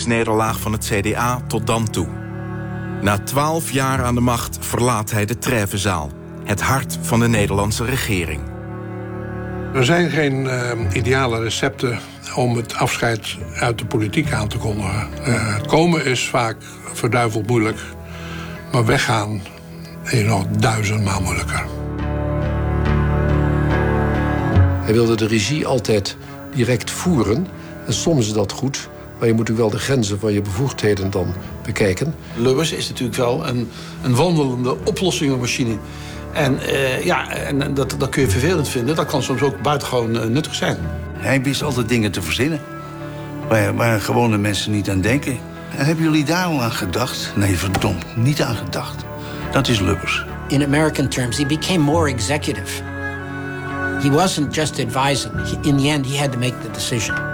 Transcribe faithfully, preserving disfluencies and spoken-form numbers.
verkiezingsnederlaag van het C D A tot dan toe. Na twaalf jaar aan de macht verlaat hij de Trêvezaal, het hart van de Nederlandse regering. Er zijn geen uh, ideale recepten om het afscheid uit de politiek aan te kondigen. Uh, komen is vaak verduiveld moeilijk, maar weggaan is nog duizendmaal moeilijker. Hij wilde de regie altijd direct voeren. En soms is dat goed, maar je moet ook wel de grenzen van je bevoegdheden dan bekijken. Lubbers is natuurlijk wel een, een wandelende oplossingenmachine. En uh, ja, en dat, dat kun je vervelend vinden. Dat kan soms ook buitengewoon uh, nuttig zijn. Hij wist altijd dingen te verzinnen waar, waar gewone mensen niet aan denken. En hebben jullie daar al aan gedacht? Nee, verdomd, niet aan gedacht. Dat is Lubbers. In American terms, he became more executive. He wasn't just advising. In the end, he had to make the decision.